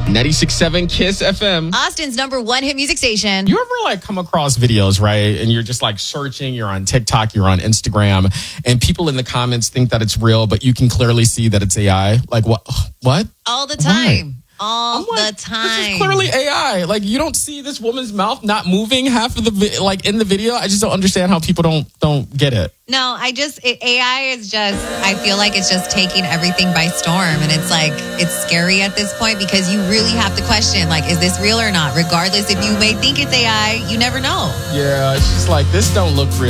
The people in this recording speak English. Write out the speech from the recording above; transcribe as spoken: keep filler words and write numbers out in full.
ninety-six point seven Kiss F M. Austin's number one hit music station. You ever like come across videos, right? And you're just like searching, you're on TikTok, you're on Instagram, and people in the comments think that it's real, but you can clearly see that it's A I. Like what? What? All the time. What? All like, the time. This is clearly A I. Like you don't see this woman's mouth not moving half of the vi- like in the video. I just don't understand how people don't don't get it. No, I just it, A I is just. I feel like it's just taking everything by storm, and it's like it's scary at this point because you really have to question like, is this real or not? Regardless, if you may think it's A I, you never know. Yeah, it's just like this don't look real.